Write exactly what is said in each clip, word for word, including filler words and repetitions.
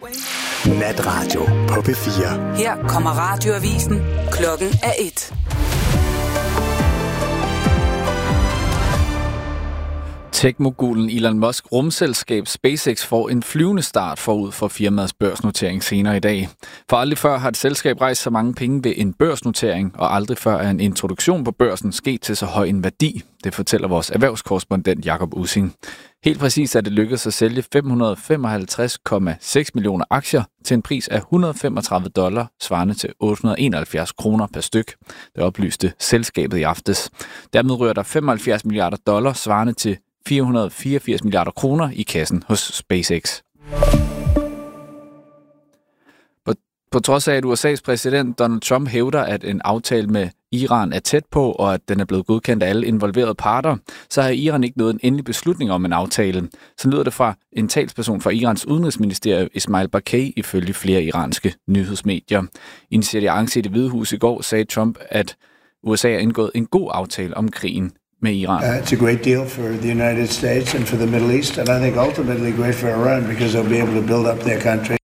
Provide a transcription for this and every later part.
Natradio på P fire. Her kommer radioavisen. Klokken er et. Tech-mogulen Elon Musk rumselskab SpaceX får en flyvende start forud for firmaets børsnotering senere i dag. For aldrig før har et selskab rejst så mange penge ved en børsnotering, og aldrig før er en introduktion på børsen sket til så høj en værdi. Det fortæller vores erhvervskorrespondent Jakob Ussing. Helt præcis er det lykkedes at sælge fem hundrede og femoghalvtreds komma seks millioner aktier til en pris af et hundrede og femogtredive dollar, svarende til otte hundrede og enoghalvfjerds kroner per styk. Det oplyste selskabet i aftes. Dermed rører der femoghalvfjerds milliarder dollar, svarende til fire hundrede og fireogfirs milliarder kroner i kassen hos SpaceX. På, på trods af, at U S A's præsident Donald Trump hævder, at en aftale med Iran er tæt på, og at den er blevet godkendt af alle involverede parter, så har Iran ikke nået en endelig beslutning om en aftale. Så lyder det fra en talsperson fra Irans udenrigsministerium, Ismail Baqai, ifølge flere iranske nyhedsmedier. I en seance i Det Hvide Hus i går sagde Trump, at U S A har indgået en god aftale om krigen med Iran. Uh, it's a great deal for the United States and for the Middle East, and I think ultimately great for Iran because they'll be able to build up their country.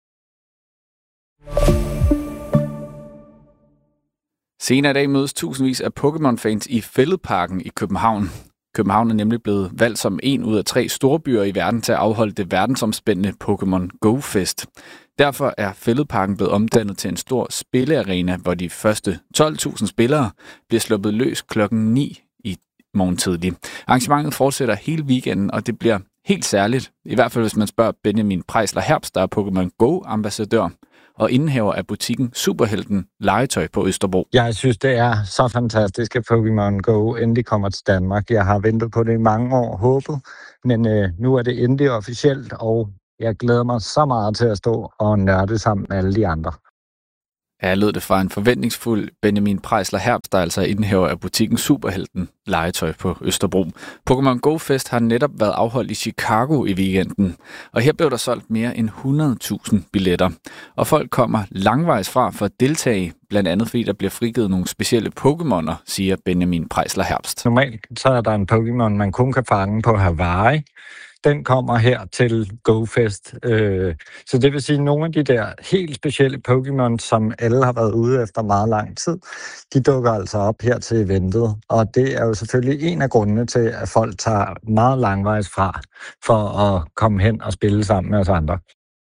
Senere i dag mødes tusindvis af Pokémon-fans i Fælledparken i København. København er nemlig blevet valgt som en ud af tre storbyer i verden til at afholde det verdensomspændende Pokémon Go-fest. Derfor er Fælledparken blevet omdannet til en stor spillearena, hvor de første tolv tusind spillere bliver sluppet løs klokken ni i morgen tidlig. Arrangementet fortsætter hele weekenden, og det bliver helt særligt, i hvert fald hvis man spørger Benjamin Preisler Herbst, der er Pokémon Go-ambassadør og indehaver af butikken Superhelten Legetøj på Østerbro. Jeg synes, det er så fantastisk, at Pokémon Go endelig kommer til Danmark. Jeg har ventet på det i mange år, håbet, men øh, nu er det endelig officielt, og jeg glæder mig så meget til at stå og nørde sammen med alle de andre. Ja, lød det fra en forventningsfuld Benjamin Preisler Herbst, der altså er indehaver af butikken Superhelten Legetøj på Østerbro. Pokémon Go-fest har netop været afholdt i Chicago i weekenden, og her blev der solgt mere end hundrede tusind billetter. Og folk kommer langvejs fra for at deltage, blandt andet fordi der bliver frigivet nogle specielle Pokémoner, siger Benjamin Preisler Herbst. Normalt så er der en Pokémon, man kun kan fange på Hawaii. Den kommer her til GoFest. Øh, så det vil sige, at nogle af de der helt specielle Pokémon, som alle har været ude efter meget lang tid, de dukker altså op her til eventet. Og det er jo selvfølgelig en af grundene til, at folk tager meget langvejs fra for at komme hen og spille sammen med os andre.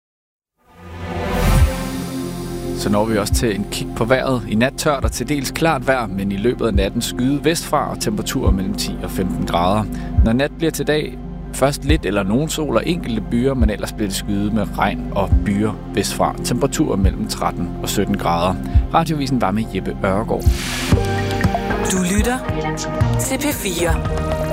Så når vi også til en kig på vejret. I nat tørt og til dels klart vejr, men i løbet af natten skyde vestfra og temperaturer mellem ti og femten grader. Når nat bliver til dag, først lidt eller nogen sol og enkelte byer, men ellers bliver det skyet med regn og byer vestfra. Temperaturer mellem tretten og sytten grader. Radiovisen var med Jeppe Ørgaard. Du lytter til P fire.